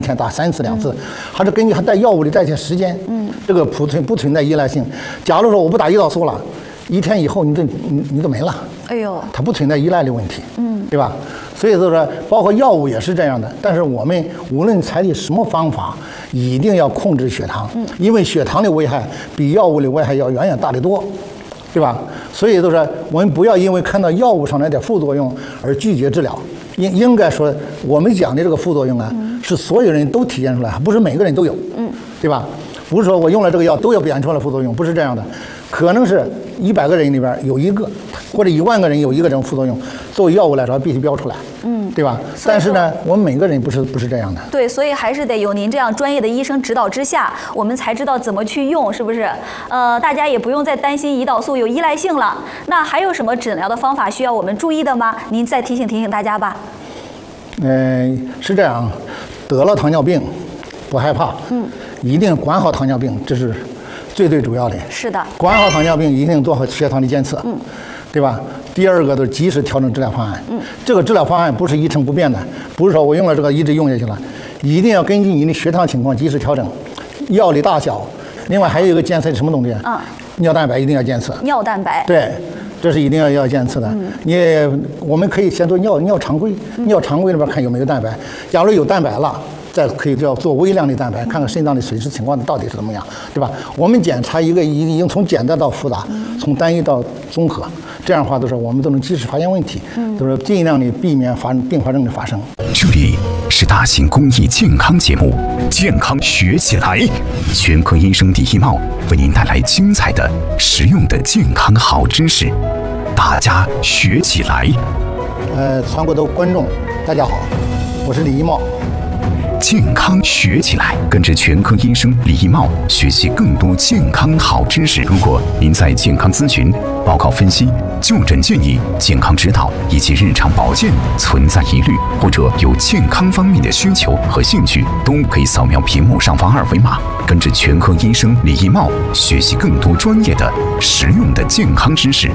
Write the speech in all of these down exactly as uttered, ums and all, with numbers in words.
一天打三次两次，还是根据还在药物的代谢时间，嗯，这个不存不存在依赖性。假如说我不打胰岛素了，一天以后你都你你都没了， 哎呦， 它不存在依赖的问题，嗯，对吧？所以说包括药物也是这样的。但是我们无论采取什么方法，一定要控制血糖，嗯，因为血糖的危害比药物的危害要远远大得多。对吧？所以就是我们不要因为看到药物上来点副作用而拒绝治疗。应应该说，我们讲的这个副作用啊，嗯、是所有人都体现出来，不是每个人都有，嗯，对吧？不是说我用了这个药都要表现出来副作用，不是这样的，可能是一百个人里边有一个，或者一万个人有一个这种副作用，作为药物来说必须标出来，嗯，对吧？但是呢，我们每个人不是不是这样的。 对，所以还是得有您这样专业的医生指导之下，我们才知道怎么去用，是不是？呃，大家也不用再担心胰岛素有依赖性了。那还有什么诊疗的方法需要我们注意的吗？您再提醒提醒大家吧。 嗯、呃，是这样，得了糖尿病不害怕，嗯，一定管好糖尿病，这是最最主要的。 是的， 管好糖尿病一定做好血糖的监测，嗯，对吧？第二个就是及时调整治疗方案，嗯，这个治疗方案不是一成不变的，不是说我用了这个一直用下去了，一定要根据你的血糖情况及时调整，药的大小，另外还有一个监测什么东西？啊，尿蛋白一定要监测。 尿蛋白。 对。这是一定要要监测的。嗯、你我们可以先做尿尿常规，嗯、尿常规里边看有没有蛋白。假如有蛋白了，再可以叫做微量的蛋白，看看肾脏的水质情况到底是怎么样，对吧？我们检查一个已经从简单到复杂，嗯、从单一到综合，这样的话都是我们都能及时发现问题，嗯、都是尽量的避免发并发症的发生。 这里是大型公益健康节目《健康学起来》，全科医生李一茂为您带来精彩的、实用的健康好知识，大家学起来。 呃，全国的观众，大家好，我是李一茂。 健康学起来，跟着全科医生李一茂学习更多健康好知识。如果您在健康咨询、报告分析、就诊建议、健康指导以及日常保健存在疑虑，或者有健康方面的需求和兴趣，都可以扫描屏幕上方二维码，跟着全科医生李一茂学习更多专业的、实用的健康知识。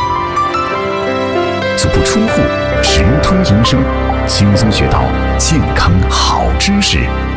足不出户，直通医生，轻松学到健康好知识。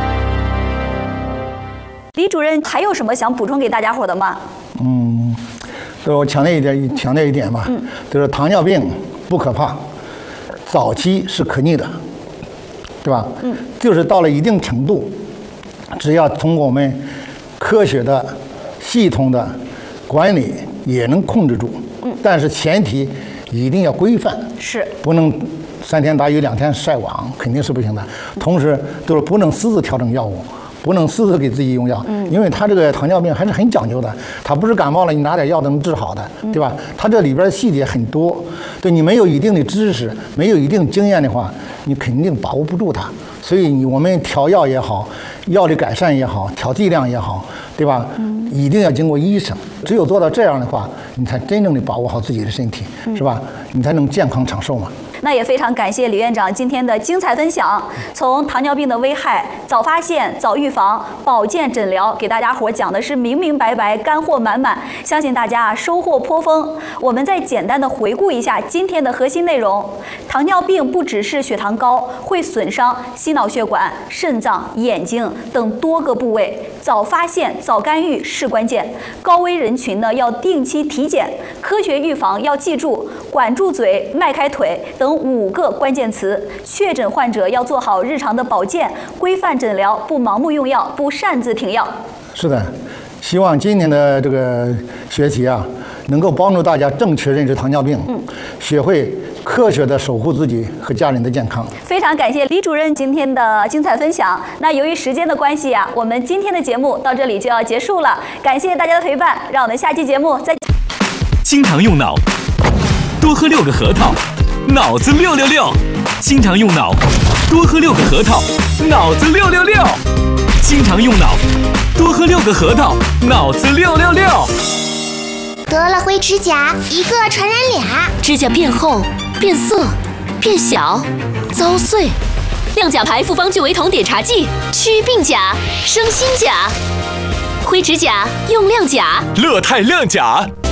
李主任还有什么想补充给大家伙的吗？ 嗯，我强调一点，强调一点吧，嗯、就是糖尿病不可怕，早期是可逆的，对吧？嗯，就是到了一定程度，只要通过我们科学的、系统的管理，也能控制住。嗯，但是前提一定要规范， 是不能三天打鱼两天晒网，肯定是不行的。同时，就是不能私自调整药物，不能私自给自己用药，嗯、因为他这个糖尿病还是很讲究的，他不是感冒了你拿点药都能治好的，对吧？他这里边的细节很多，对你没有一定的知识，没有一定经验的话，你肯定把握不住它。所以你我们调药也好，药的改善也好，调剂量也好，对吧？嗯、一定要经过医生。只有做到这样的话，你才真正的把握好自己的身体，嗯、是吧？你才能健康长寿嘛。 那也非常感谢李院长今天的精彩分享，从糖尿病的危害、早发现、早预防、保健诊疗，给大家伙讲的是明明白白、干货满满，相信大家收获颇丰。我们再简单的回顾一下今天的核心内容：糖尿病不只是血糖高，会损伤心脑血管、肾脏、眼睛等多个部位，早发现、早干预是关键。高危人群呢要定期体检，科学预防要记住管住嘴、迈开腿等五个关键词。确诊患者要做好日常的保健，规范诊疗，不盲目用药，不擅自停药。 是的，希望今天的这个学习啊，能够帮助大家正确认识糖尿病，嗯，学会科学的守护自己和家人的健康。 非常感谢李主任今天的精彩分享。那由于时间的关系啊，我们今天的节目到这里就要结束了。感谢大家的陪伴，让我们下期节目再。 经常用脑，多喝六个核桃，脑子六六六。经常用脑，多喝六个核桃，脑子六六六。经常用脑，多喝六个核桃，脑子六六六。 得了灰指甲，一个传染俩， 指甲变厚、变色、变小、遭碎。亮甲牌复方聚维酮碘茶剂，祛病甲，生新甲。灰指甲用亮甲， 乐泰亮甲。